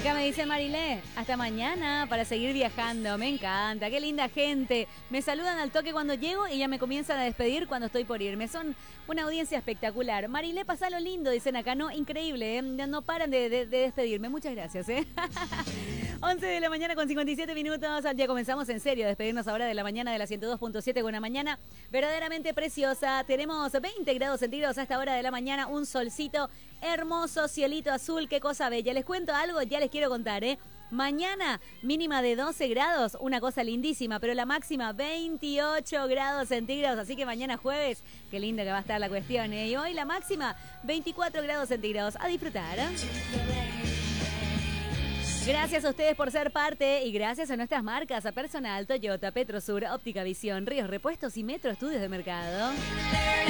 Acá me dice Marilé, hasta mañana para seguir viajando. Me encanta, qué linda gente. Me saludan al toque cuando llego y ya me comienzan a despedir cuando estoy por irme. Son una audiencia espectacular. Marilé, pasalo lindo, dicen acá. No, increíble, ¿eh? No paran de despedirme. Muchas gracias, ¿eh? 11 de la mañana con 57 minutos. Ya comenzamos en serio a despedirnos ahora de la mañana de la 102.7 con una mañana verdaderamente preciosa. Tenemos 20 grados centígrados a esta hora de la mañana. Un solcito hermoso, cielito azul. Qué cosa bella. Les cuento algo, ya les quiero contar, ¿eh? Mañana mínima de 12 grados, una cosa lindísima, pero la máxima 28 grados centígrados, así que mañana jueves, qué linda que va a estar la cuestión, ¿eh? Y hoy la máxima 24 grados centígrados, a disfrutar. Gracias a ustedes por ser parte y gracias a nuestras marcas, a Personal, Toyota, Petrosur, Óptica Visión, Ríos Repuestos y Metro Estudios de Mercado.